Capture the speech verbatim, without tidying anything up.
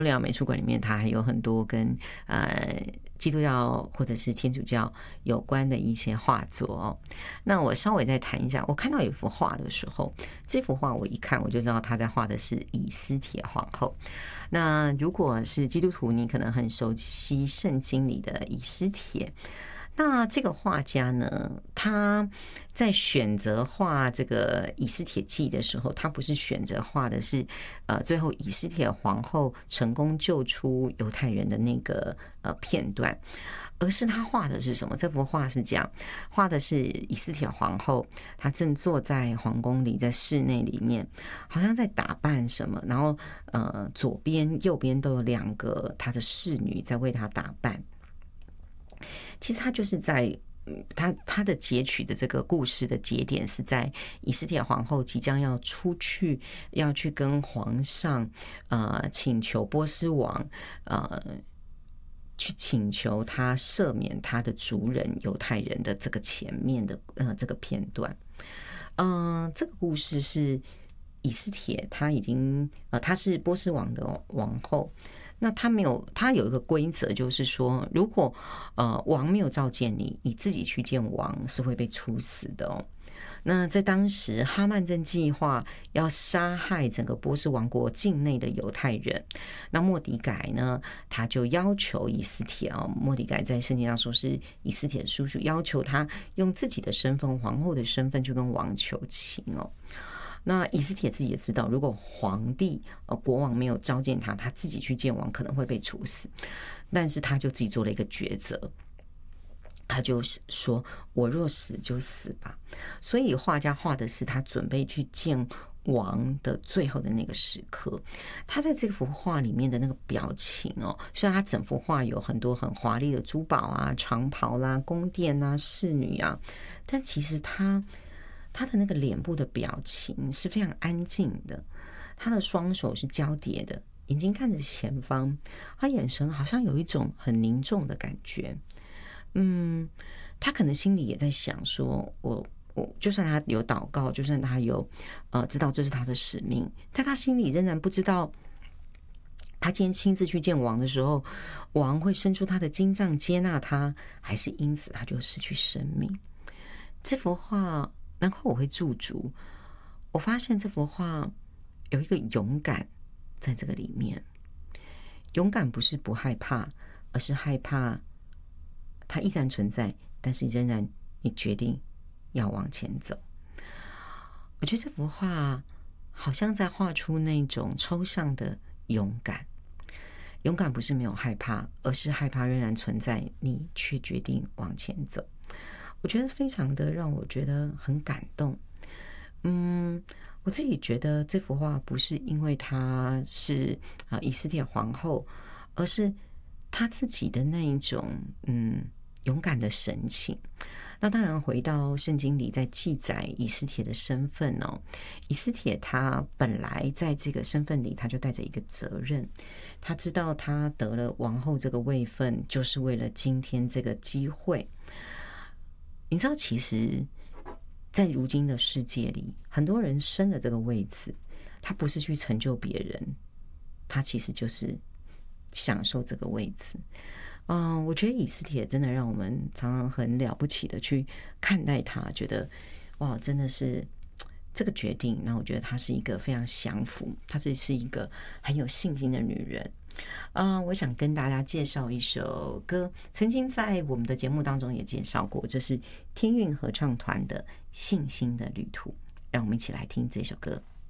疗美术馆里面，它还有很多跟呃基督教或者是天主教有关的一些画作哦。那我稍微再谈一下，我看到有一幅画的时候，这幅画我一看我就知道他在画的是以斯帖皇后。那如果是基督徒，你可能很熟悉圣经里的以斯帖。那这个画家呢，他在选择画这个以斯帖记的时候，他不是选择画的是呃最后以斯帖皇后成功救出犹太人的那个呃片段，而是他画的是什么？这幅画是这样画的，是以斯帖皇后，她正坐在皇宫里，在室内里面，好像在打扮什么，然后呃左边右边都有两个她的侍女在为她打扮。其实他就是在他他的截取的这个故事的节点是在以斯帖皇后即将要出去，要去跟皇上呃请求波斯王呃去请求他赦免他的族人犹太人的这个前面的呃这个片段。嗯、呃，这个故事是以斯帖他已经呃他是波斯王的王后。那他没有，他有一个规则，就是说，如果呃王没有召见你，你自己去见王是会被处死的哦。那在当时，哈曼正计划要杀害整个波斯王国境内的犹太人。那末底改呢，他就要求以斯帖哦，末底改在圣经上说是以斯帖的叔叔，要求他用自己的身份，皇后的身份去跟王求情哦。那以斯帖自己也知道，如果皇帝呃国王没有召见他，他自己去见王可能会被处死，但是他就自己做了一个抉择，他就说我若死就死吧。所以画家画的是他准备去见王的最后的那个时刻。他在这幅画里面的那个表情哦，虽然他整幅画有很多很华丽的珠宝啊、长袍啦、宫殿啊、侍女啊，但其实他他的那个脸部的表情是非常安静的，他的双手是交叠的，眼睛看着前方，他眼神好像有一种很凝重的感觉。嗯，他可能心里也在想说，我我就算他有祷告，就算他有呃知道这是他的使命，但他心里仍然不知道，他今天亲自去见王的时候，王会伸出他的金杖接纳他，还是因此他就失去生命？这幅画。然后我会驻足，我发现这幅画有一个勇敢在这个里面。勇敢不是不害怕，而是害怕它依然存在，但是仍然你决定要往前走。我觉得这幅画好像在画出那种抽象的勇敢。勇敢不是没有害怕，而是害怕仍然存在，你却决定往前走。我觉得非常的让我觉得很感动。嗯，我自己觉得这幅画不是因为她是啊以斯帖皇后，而是她自己的那一种嗯勇敢的神情。那当然回到圣经里在记载以斯帖的身份哦，以斯帖她本来在这个身份里，她就带着一个责任，她知道她得了王后这个位分，就是为了今天这个机会。你知道，其实在如今的世界里，很多人升了这个位置，他不是去成就别人，他其实就是享受这个位置。嗯，我觉得以斯帖真的让我们常常很了不起的去看待他，觉得哇，真的是这个决定。那我觉得她是一个非常降服，她这是一个很有信心的女人。Uh, 我想跟大家介绍一首歌，曾经在我们的节目当中也介绍过，这是天韵合唱团的《信心的旅途》，让我们一起来听这首歌。